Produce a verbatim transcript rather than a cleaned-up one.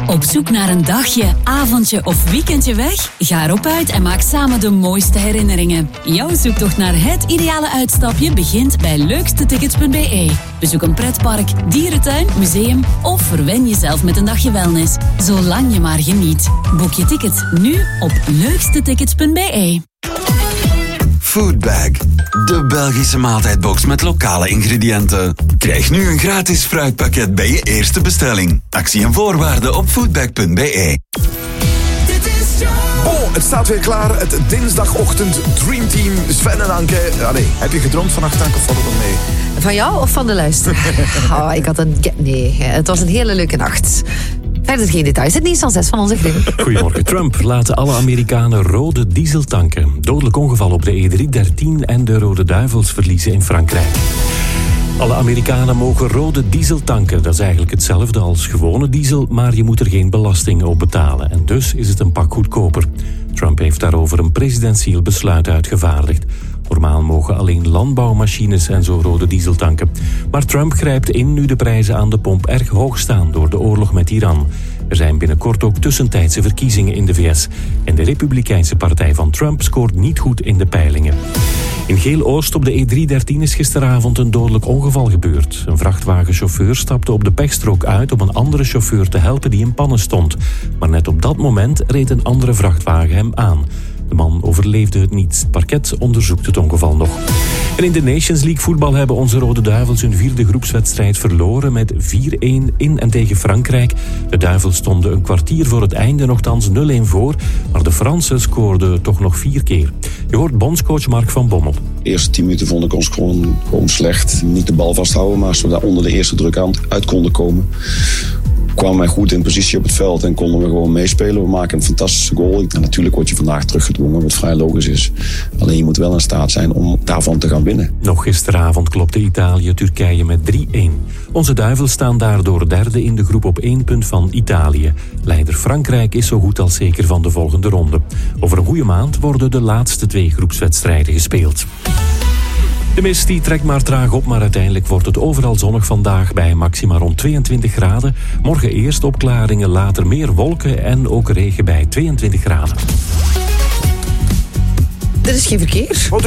Op zoek naar een dagje, avondje of weekendje weg? Ga erop uit en maak samen de mooiste herinneringen. Jouw zoektocht naar het ideale uitstapje begint bij leukste tickets punt b e. Bezoek een pretpark, dierentuin, museum of verwen jezelf met een dagje wellness. Zolang je maar geniet. Boek je tickets nu op leukste tickets punt b e. Foodbag, de Belgische maaltijdbox met lokale ingrediënten. Krijg nu een gratis fruitpakket bij je eerste bestelling. Actie en voorwaarden op foodbag punt b e. Oh, het staat weer klaar. Het dinsdagochtend Dreamteam Sven en Anke. Allee, heb je gedroomd vannacht, Anke, of valt het nog mee? Van jou of van de luisteraar? Oh, ik had een... Nee, het was een hele leuke nacht. Verder geen details. Het nieuws van zes van onze Grim. Goedemorgen. Trump laat alle Amerikanen rode diesel tanken. Dodelijk ongeval op de E drie dertien en de Rode Duivels verliezen in Frankrijk. Alle Amerikanen mogen rode diesel tanken. Dat is eigenlijk hetzelfde als gewone diesel, maar je moet er geen belasting op betalen. En dus is het een pak goedkoper. Trump heeft daarover een presidentieel besluit uitgevaardigd. Normaal mogen alleen landbouwmachines en zo rode diesel tanken. Maar Trump grijpt in nu de prijzen aan de pomp erg hoog staan door de oorlog met Iran. Er zijn binnenkort ook tussentijdse verkiezingen in de V S. En de Republikeinse partij van Trump scoort niet goed in de peilingen. In Geel-Oost op de E drie dertien is gisteravond een dodelijk ongeval gebeurd. Een vrachtwagenchauffeur stapte op de pechstrook uit om een andere chauffeur te helpen die in pannen stond. Maar net op dat moment reed een andere vrachtwagen hem aan. De man overleefde het niet. Het parket onderzoekt het ongeval nog. En in de Nations League voetbal hebben onze Rode Duivels hun vierde groepswedstrijd verloren met vier-een in en tegen Frankrijk. De Duivels stonden een kwartier voor het einde nogthans nul-een voor, maar de Fransen scoorden toch nog vier keer. Je hoort bondscoach Mark van Bommel. De eerste tien minuten vond ik ons gewoon, gewoon slecht. Niet de bal vasthouden, maar als we daar onder de eerste druk aan uit konden komen, kwamen wij goed in positie op het veld en konden we gewoon meespelen. We maken een fantastische goal. En natuurlijk word je vandaag teruggedwongen, wat vrij logisch is. Alleen je moet wel in staat zijn om daarvan te gaan winnen. Nog gisteravond klopte Italië Turkije met drie-een. Onze Duivels staan daardoor derde in de groep op één punt van Italië. Leider Frankrijk is zo goed als zeker van de volgende ronde. Over een goede maand worden de laatste twee groepswedstrijden gespeeld. De mist die trekt maar traag op, maar uiteindelijk wordt het overal zonnig vandaag bij maxima rond tweeëntwintig graden. Morgen eerst opklaringen, later meer wolken en ook regen bij tweeëntwintig graden. Er is geen verkeer.